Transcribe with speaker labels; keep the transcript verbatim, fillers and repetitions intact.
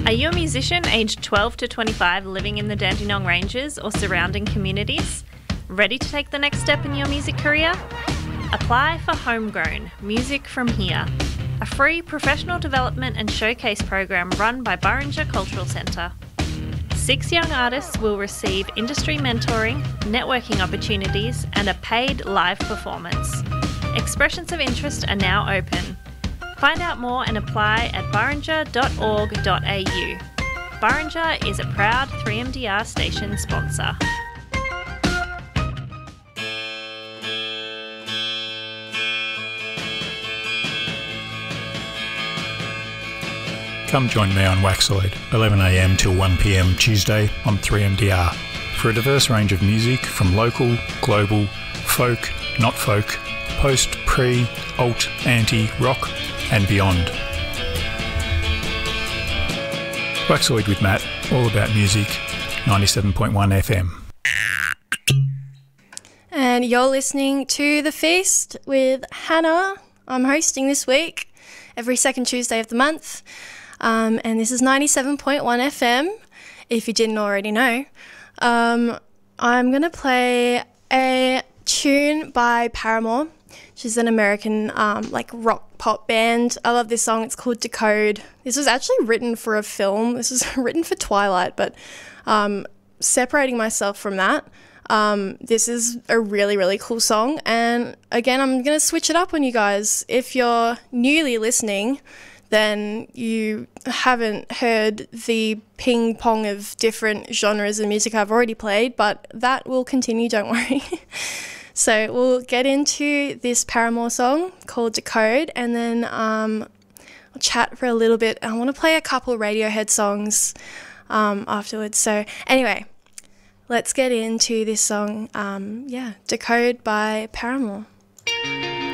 Speaker 1: Are you a musician aged twelve to twenty-five living in the Dandenong Ranges or surrounding communities? Ready to take the next step in your music career? Apply for Homegrown, Music From Here, a free professional development and showcase program run by Burrinja Cultural Centre. Six young artists will receive industry mentoring, networking opportunities and a paid live performance. Expressions of interest are now open. Find out more and apply at burrinja dot org dot a u. Burrinja is a proud three M D R station sponsor.
Speaker 2: Come join me on Waxoid, eleven a m till one p m Tuesday on three M D R for a diverse range of music from local, global, folk, not folk, post, pre, alt, anti, rock and beyond. Waxoid with Matt, all about music, ninety-seven point one F M.
Speaker 3: And you're listening to The Feast with Hannah. I'm hosting this week, every second Tuesday of the month. Um, and this is ninety-seven point one F M, if you didn't already know. Um, I'm going to play a tune by Paramore. She's an American um, like rock pop band. I love this song. It's called Decode. This was actually written for a film. This was written for Twilight, but um, separating myself from that, um, this is a really, really cool song. And again, I'm going to switch it up on you guys. If you're newly listening, then you haven't heard the ping pong of different genres of music I've already played, but that will continue, don't worry. So we'll get into this Paramore song called Decode, and then um, I'll chat for a little bit. I want to play a couple Radiohead songs um, afterwards. So anyway, let's get into this song, um, yeah, Decode by Paramore.